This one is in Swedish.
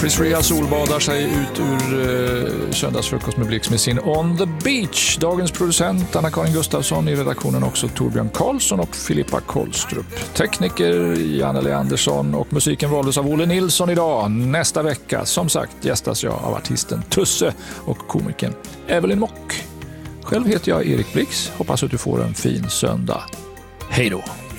Chris Rea solbadar sig ut ur söndagsfrukost med Blix med sin On the Beach. Dagens producent Anna-Karin Gustafsson, i redaktionen också Torbjörn Karlsson och Filippa Kollstrup. Tekniker Janne Andersson, och musiken valdes av Olle Nilsson idag. Nästa vecka, som sagt, gästas jag av artisten Tusse och komikern Evelyn Mock. Själv heter jag Erik Blix. Hoppas att du får en fin söndag. Hej då!